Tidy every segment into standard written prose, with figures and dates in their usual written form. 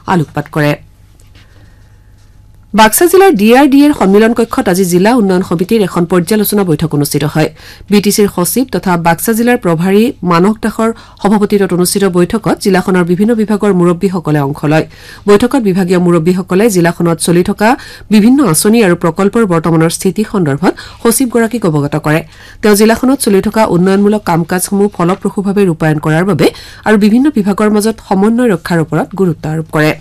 আলোকপাত কৰে বাক্সা জিলাৰ ডিআৰডিএৰ সন্মিলন কক্ষত আজি জিলা উন্নয়ন সমিতিৰ এখন পৰ্যালোচনা বৈঠক অনুষ্ঠিত হয় বিটিচিৰ সচিব তথা বাক্সা জিলাৰ প্ৰভাৰী মানস দাসৰ সভাপতিত্বত অনুষ্ঠিত বৈঠকত জিলাখনৰ বিভিন্ন বিভাগৰ মুৰব্বীসকলে অংশ লয় বৈঠকত বিভাগীয় মুৰব্বীসকলে জিলাখনত চলি থকা বিভিন্ন আঁচনি আৰু প্ৰকল্পৰ বৰ্তমানৰ স্থিতি সন্দৰ্ভত সচিবগৰাকীক অৱগত কৰে তেওঁ জিলাখনত চলি থকা উন্নয়নমূলক কাম-কাজসমূহ ফলপ্ৰসূভাৱে ৰূপায়ণ কৰাৰ বাবে আৰু বিভিন্ন বিভাগৰ মাজত সমন্বয় ৰক্ষাৰ ওপৰত গুৰুত্ব আৰোপ কৰে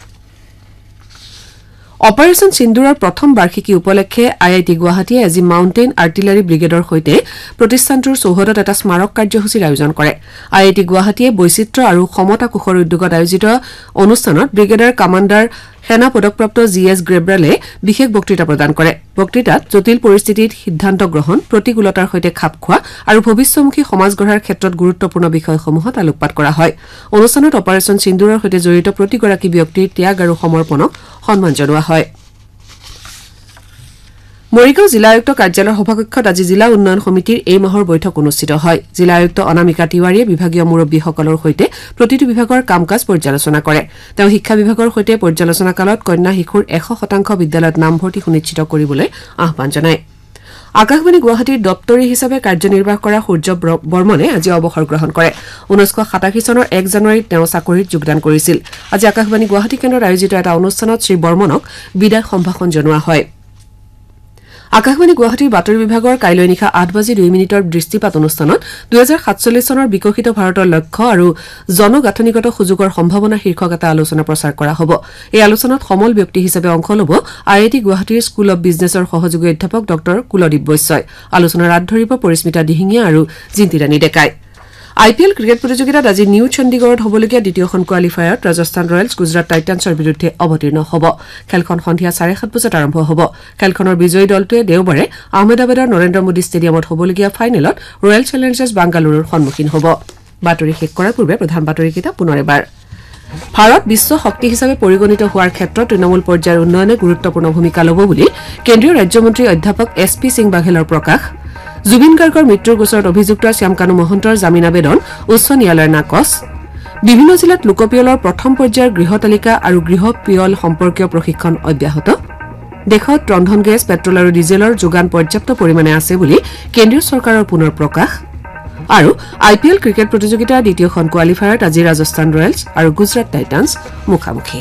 অপাৰেশন সিন্দুৰৰ প্ৰথম বাৰ্ষিকী উপলক্ষে আইআইটি গুৱাহাটীয়ে আজি মাউণ্টেইন আৰ্টিলাৰী ব্ৰিগেডৰ সৈতে প্ৰতিষ্ঠানটোৰ চৌহদত এটা স্মাৰক কাৰ্যসূচীৰ আয়োজন কৰে আইআইটি গুৱাহাটীয়ে বৈচিত্ৰ্য আৰু সমতা কোষৰ উদ্যোগত আয়োজিত অনুষ্ঠানত ব্ৰিগেডৰ কামাণ্ডাৰ সেনা পদকপ্ৰাপ্ত জিএছ গ্ৰেব্ৰালে বিশেষ বক্তৃতা প্ৰদান কৰে বক্তৃতাত জটিল পৰিস্থিতিত সিদ্ধান্ত গ্ৰহণ প্ৰতিকূলতাৰ সৈতে খাপ খোৱা আৰু ভৱিষ্যমুখী সমাজ গঢ়াৰ ক্ষেত্ৰত গুৰুত্বপূৰ্ণ বিষয়সমূহত আলোকপাত কৰা হয় অনুষ্ঠানত অপাৰেশন সিন্দুৰৰ সৈতে জড়িত প্ৰতিগৰাকী ব্যক্তিৰ ত্যাগ আৰু সমৰ্পণক সন্মান জনোৱা হয় মৰিগাঁও জিলা আয়ুক্ত কাৰ্যালয়ৰ সভাকক্ষত আজি জিলা উন্নয়ন সমিতিৰ এই মাহৰ বৈঠক অনুষ্ঠিত হয় জিলা আয়ুক্ত অনামিকা তিৱাৰীয়ে বিভাগীয় মুৰব্বীসকলৰ সৈতে প্ৰতিটো বিভাগৰ কাম-কাজ পৰ্যালোচনা কৰে তেওঁ শিক্ষা বিভাগৰ সৈতে পৰ্যালোচনা কালত কন্যা শিশুৰ 100% বিদ্যালয়ত নামভৰ্তি সুনিশ্চিত কৰিবলৈ আহ্বান জনায় আকাশবাণী গুৱাহাটীৰ দপ্তৰী হিচাপে কাৰ্যনিৰ্বাহ কৰা সূৰ্য বৰ্মনে আজি অৱসৰ গ্ৰহণ কৰে 1987 চনৰ 1 জানুৱাৰীত তেওঁ চাকৰিত যোগদান কৰিছিল আজি আকাশবাণী গুৱাহাটী কেন্দ্ৰত আয়োজিত এটা অনুষ্ঠানত শ্ৰী বৰ্মনক বিদায় সম্ভাষণ জনোৱা হয় আকাশবাণী গুৱাহাটীৰ বাতৰি বিভাগৰ কাইলৈ নিশা 8:02 দৃষ্টিপাত অনুষ্ঠানত 2047 চনৰ বিকশিত ভাৰতৰ লক্ষ্য আৰু জনগাঁথনিগত সুযোগৰ সম্ভাৱনা শীৰ্ষক এটা আলোচনা প্ৰচাৰ কৰা হ'ব এই আলোচনাত সমল ব্যক্তি হিচাপে অংশ ল'ব আইআইটি গুৱাহাটীৰ স্কুল অৱ বিজনেছৰ সহযোগী অধ্যাপক ডক্টৰ কুলদীপ বৈশ্যই আলোচনাৰ হাত ধৰিব পৰিস্মিতা দিহিঙীয়া আৰু জিন্তিৰাণী ডেকাই আইপিএল ক্ৰিকেট প্ৰতিযোগিতাত আজি নিউ চণ্ডীগড়ত হ'বলগীয়া দ্বিতীয়খন কোৱালিফায়াৰত ৰাজস্থান ৰয়েলছ গুজৰাট টাইটান্সৰ বিৰুদ্ধে অৱতীৰ্ণ হ'ব খেলখন সন্ধিয়া 7:30 বজাত আৰম্ভ হ'ব খেলখনৰ বিজয়ী দলটোৱে দেওবাৰে আহমেদাবাদৰ নৰেন্দ্ৰ মোদী ষ্টেডিয়ামত হ'বলগীয়া ফাইনেলত ৰয়েল চেলেঞ্জাৰ্ছ বাংগালুৰুৰ সন্মুখীন হ'ব বাতৰি শেষ কৰাৰ পূৰ্বে প্ৰধান বাতৰিকেইটা পুনৰ এবাৰ ভাৰত বিশ্ব শক্তি হিচাপে পৰিগণিত হোৱাৰ ক্ষেত্ৰত তৃণমূল পৰ্যায়ৰ উন্নয়নে গুৰুত্বপূৰ্ণ ভূমিকা ল'ব বুলি কেন্দ্ৰীয় ৰাজ্যমন্ত্ৰী অধ্যাপক এছপি সিং বাঘেলৰ প্ৰকাশ জুবিন গাৰ্গৰ মৃত্যুৰ গোচৰত অভিযুক্ত শ্যামকানু মহন্তৰ জামিন আবেদন উচ্চ ন্যায়ালয়ৰ নাকচ বিভিন্ন জিলাত লোকপিয়লৰ প্ৰথম পৰ্যায়ৰ গৃহ তালিকা আৰু গৃহ পিয়ল সম্পৰ্কীয় প্ৰশিক্ষণ অব্যাহত দেশত ৰন্ধন গেছ পেট্ৰল আৰু ডিজেলৰ যোগান পৰ্যাপ্ত পৰিমাণে আছে বুলি কেন্দ্ৰীয় চৰকাৰৰ পুনৰ প্ৰকাশ আৰু আইপিএল ক্ৰিকেট প্ৰতিযোগিতাৰ দ্বিতীয়খন কোৱালিফায়াৰত আজি ৰাজস্থান ৰয়েলছ আৰু গুজৰাট টাইটান্স মুখামুখি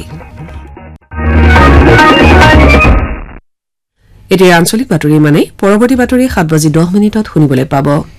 এতিয়া আঞ্চলিক বাতৰি মানে পৰৱৰ্তী বাতৰি 7:10 শুনিবলৈ পাব